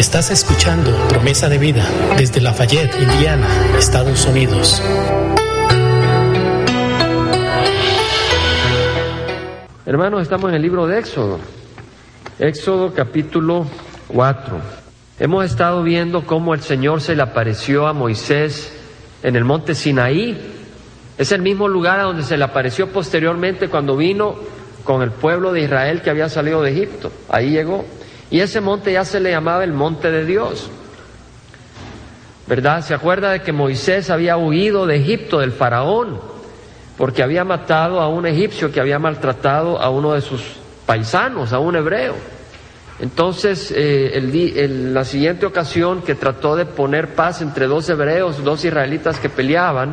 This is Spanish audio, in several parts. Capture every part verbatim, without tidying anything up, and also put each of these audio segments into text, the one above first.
Estás escuchando Promesa de Vida desde Lafayette, Indiana, Estados Unidos. Hermanos, estamos en el libro de Éxodo. Éxodo capítulo cuatro. Hemos estado viendo cómo el Señor se le apareció a Moisés en el monte Sinaí. Es el mismo lugar a donde se le apareció posteriormente cuando vino con el pueblo de Israel que había salido de Egipto. Ahí llegó. Y ese monte ya se le llamaba el monte de Dios, ¿verdad? ¿Se acuerda de que Moisés había huido de Egipto, del faraón, porque había matado a un egipcio que había maltratado a uno de sus paisanos, a un hebreo? Entonces, eh, el, el, la siguiente ocasión que trató de poner paz entre dos hebreos, dos israelitas que peleaban,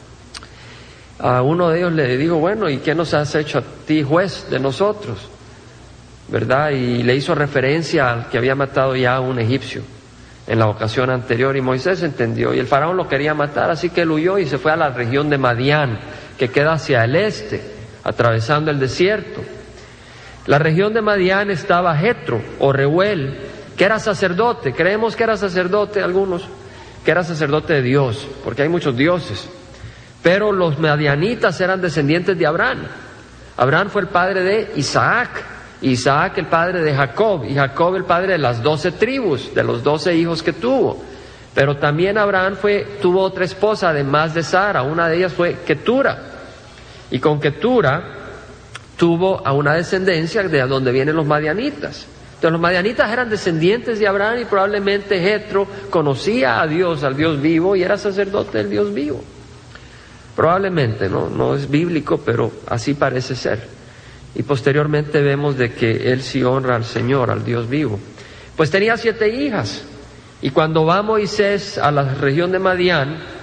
a uno de ellos le dijo, bueno, ¿y qué nos has hecho a ti, juez de nosotros? ¿Verdad? Y le hizo referencia al que había matado ya a un egipcio en la ocasión anterior, y Moisés entendió, y el faraón lo quería matar, así que él huyó y se fue a la región de Madián, que queda hacia el este, atravesando el desierto. La región de Madián estaba Jetro, o Reuel, que era sacerdote. Creemos que era sacerdote, algunos, que era sacerdote de Dios, porque hay muchos dioses. Pero los madianitas eran descendientes de Abraham. Abraham fue el padre de Isaac, Isaac el padre de Jacob, y Jacob el padre de las doce tribus, de los doce hijos que tuvo. Pero también Abraham fue, tuvo otra esposa, además de Sara. Una de ellas fue Ketura, y con Ketura tuvo a una descendencia de donde vienen los madianitas. Entonces los madianitas eran descendientes de Abraham, y probablemente Jetro conocía a Dios, al Dios vivo, y era sacerdote del Dios vivo. Probablemente, no, no es bíblico, pero así parece ser. Y posteriormente vemos de que él sí honra al Señor, al Dios vivo. Pues tenía siete hijas, y cuando va Moisés a la región de Madián,